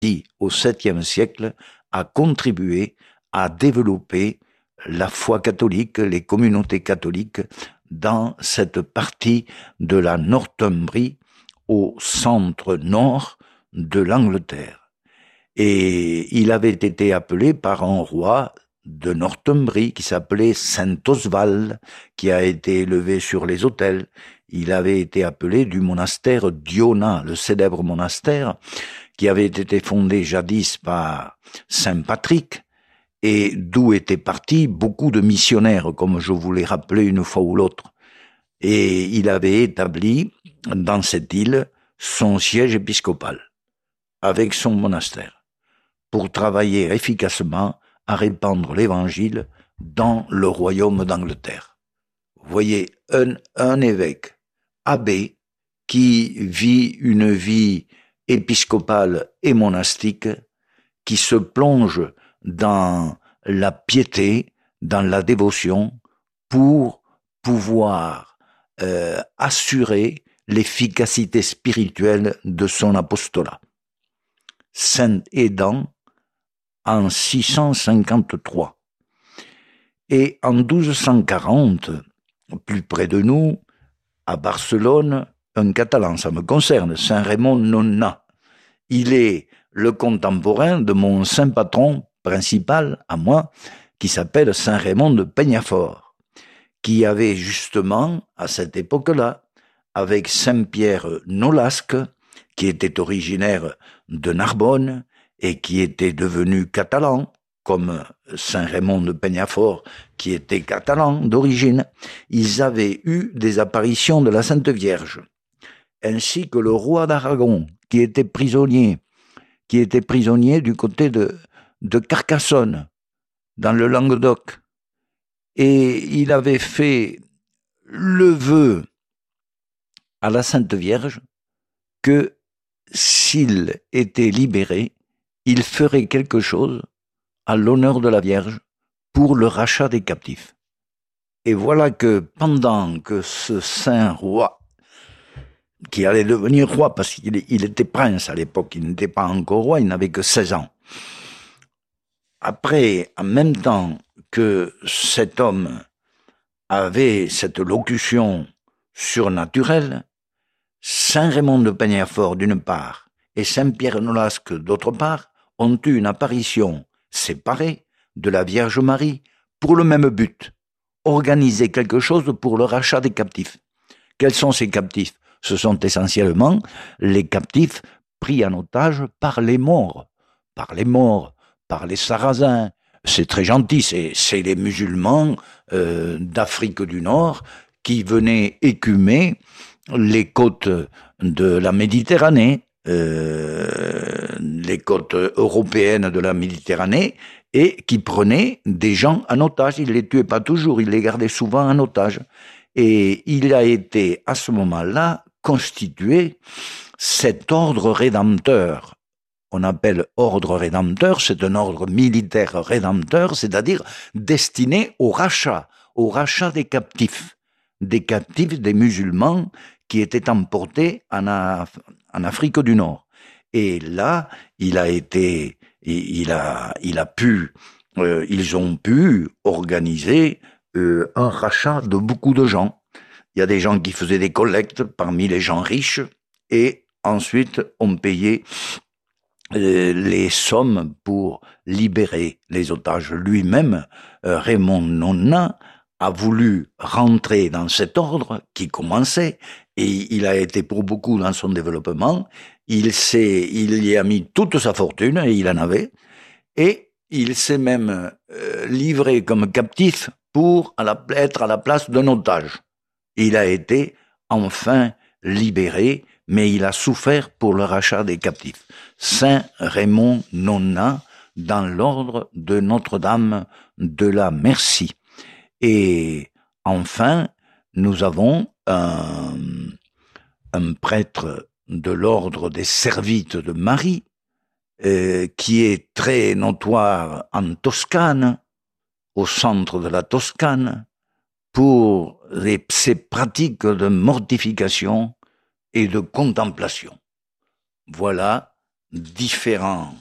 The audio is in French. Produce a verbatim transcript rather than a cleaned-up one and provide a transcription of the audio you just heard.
qui, au septième siècle, a contribué à développer la foi catholique, les communautés catholiques dans cette partie de la Northumbrie au centre nord de l'Angleterre. Et il avait été appelé par un roi de Northumbrie qui s'appelait Saint Oswald, qui a été élevé sur les autels. Il avait été appelé du monastère d'Iona, le célèbre monastère qui avait été fondé jadis par Saint Patrick, et d'où étaient partis beaucoup de missionnaires, comme je vous l'ai rappelé une fois ou l'autre. Et il avait établi dans cette île son siège épiscopal, avec son monastère, pour travailler efficacement à répandre l'évangile dans le royaume d'Angleterre. Vous voyez, un, un évêque, abbé, qui vit une vie épiscopale et monastique, qui se plonge dans la piété, dans la dévotion, pour pouvoir euh, assurer l'efficacité spirituelle de son apostolat. Saint Aidan, en six cent cinquante-trois. Et en douze cent quarante, plus près de nous, à Barcelone, un Catalan, ça me concerne, Saint Raymond Nonna. Il est le contemporain de mon saint patron principal, à moi, qui s'appelle Saint Raymond de Peñafort, qui avait justement, à cette époque-là, avec Saint Pierre Nolasque, qui était originaire de Narbonne et qui était devenu catalan, comme Saint Raymond de Peñafort, qui était catalan d'origine, ils avaient eu des apparitions de la Sainte Vierge, ainsi que le roi d'Aragon, qui était prisonnier, qui était prisonnier du côté de, de Carcassonne, dans le Languedoc. Et il avait fait le vœu à la Sainte Vierge que s'il était libéré, il ferait quelque chose à l'honneur de la Vierge pour le rachat des captifs. Et voilà que pendant que ce saint roi, qui allait devenir roi parce qu'il il était prince à l'époque, il n'était pas encore roi, il n'avait que seize ans. Après, en même temps que cet homme avait cette locution surnaturelle, Saint Raymond de Peñafort d'une part et Saint Pierre Nolasque d'autre part ont eu une apparition séparée de la Vierge Marie pour le même but, organiser quelque chose pour le rachat des captifs. Quels sont ces captifs? Ce sont essentiellement les captifs pris en otage par les Maures, par les Maures, par les Sarrasins. C'est très gentil, c'est, c'est les musulmans euh, d'Afrique du Nord qui venaient écumer les côtes de la Méditerranée, euh, les côtes européennes de la Méditerranée, et qui prenaient des gens en otage. Ils ne les tuaient pas toujours, ils les gardaient souvent en otage. Et il a été, à ce moment-là, constitué cet ordre rédempteur. On appelle ordre rédempteur, c'est un ordre militaire rédempteur, c'est-à-dire destiné au rachat, au rachat des captifs, des captifs des musulmans qui étaient emportés en, Af- en Afrique du Nord. Et là, il a été, il a, il a pu, euh, ils ont pu organiser euh, un rachat de beaucoup de gens. Il y a des gens qui faisaient des collectes parmi les gens riches et ensuite on payait euh, les sommes pour libérer les otages. Lui-même, euh, Raymond Nonna, a voulu rentrer dans cet ordre qui commençait et il a été pour beaucoup dans son développement. Il s'est, il y a mis toute sa fortune et il en avait et il s'est même euh, livré comme captif pour à la, être à la place d'un otage. Il a été enfin libéré, mais il a souffert pour le rachat des captifs. Saint Raymond Nonna, dans l'ordre de Notre-Dame de la Merci. Et enfin, nous avons un, un prêtre de l'ordre des Servites de Marie, euh, qui est très notoire en Toscane, au centre de la Toscane, pour les, ces pratiques de mortification et de contemplation. Voilà différents